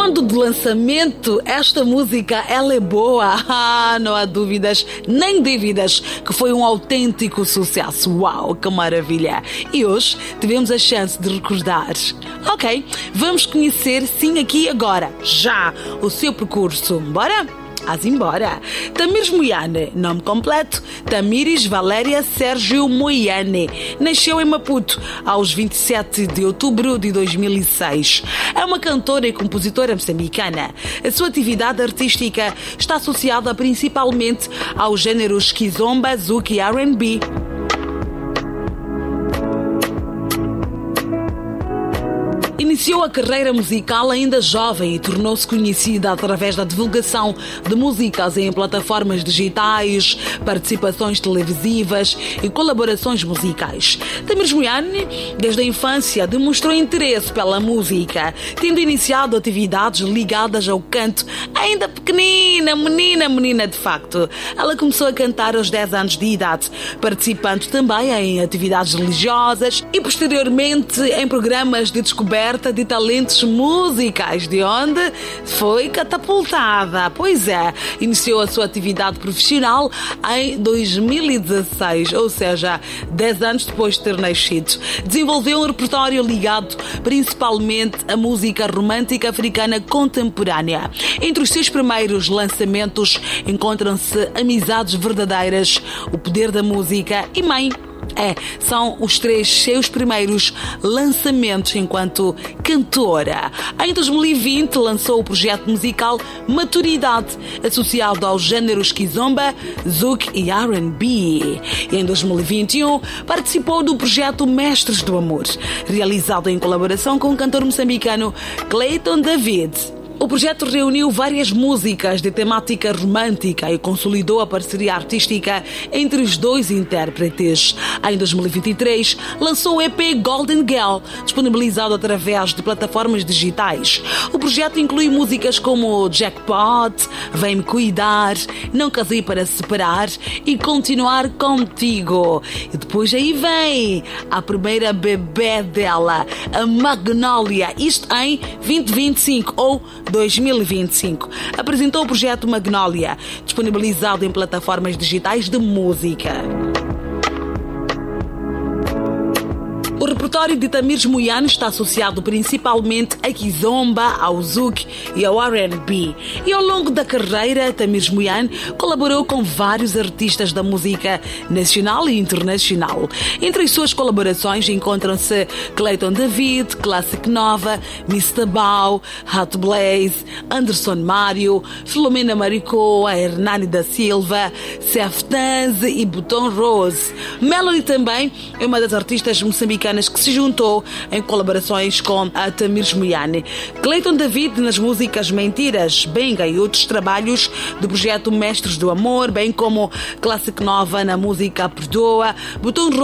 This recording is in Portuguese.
Quando de lançamento, esta música, ela é boa. Não há dúvidas, nem dívidas, que foi um autêntico sucesso. Uau, que maravilha! E hoje tivemos a chance de recordar. Ok, vamos conhecer, sim, aqui agora, já, o seu percurso. Bora? Embora. Tamires Moiane, nome completo, Tamires Valéria Sérgio Moiane. Nasceu em Maputo aos 27 de outubro de 2006. É uma cantora e compositora moçambicana. A sua atividade artística está associada principalmente aos géneros kizomba, zouk e R&B. Iniciou a carreira musical ainda jovem e tornou-se conhecida através da divulgação de músicas em plataformas digitais, participações televisivas e colaborações musicais. Tamires Moiane, desde a infância, demonstrou interesse pela música, tendo iniciado atividades ligadas ao canto ainda pequenina, menina de facto. Ela começou a cantar aos 10 anos de idade, participando também em atividades religiosas e posteriormente em programas de descoberta de talentos musicais, de onde foi catapultada. Pois é, iniciou a sua atividade profissional em 2016, ou seja, 10 anos depois de ter nascido. Desenvolveu um repertório ligado principalmente à música romântica africana contemporânea. Entre os seus primeiros lançamentos encontram-se Amizades Verdadeiras, O Poder da Música e Mãe. São os 3 seus primeiros lançamentos enquanto cantora. Em 2020 lançou o projeto musical Maturidade, associado aos géneros kizomba, zouk e R&B. E em 2021 participou do projeto Mestres do Amor, realizado em colaboração com o cantor moçambicano Clayton David. O projeto reuniu várias músicas de temática romântica e consolidou a parceria artística entre os dois intérpretes. Em 2023, lançou o EP Golden Girl, disponibilizado através de plataformas digitais. O projeto inclui músicas como Jackpot, Vem-me Cuidar, Não Casei para Separar e Continuar Contigo. E depois aí vem a primeira bebê dela, a Magnolia, isto em 2025 ou 2025. Apresentou o projeto Magnolia, disponibilizado em plataformas digitais de música. O repertório de Tamires Moiane está associado principalmente a kizomba, ao zouk e ao R&B. E ao longo da carreira, Tamires Moiane colaborou com vários artistas da música nacional e internacional. Entre as suas colaborações encontram-se Clayton David, Classic Nova, Mr. Bau, Hot Blaze, Anderson Mário, Filomena Maricoa, Hernani da Silva, Seth Danze e Bouton Rose. Melody também é uma das artistas moçambicanas que se juntou em colaborações com a Tamires Moiane. Clayton David nas músicas Mentiras, Benga e outros trabalhos do projeto Mestres do Amor, bem como Classic Nova na música Perdoa, Bouton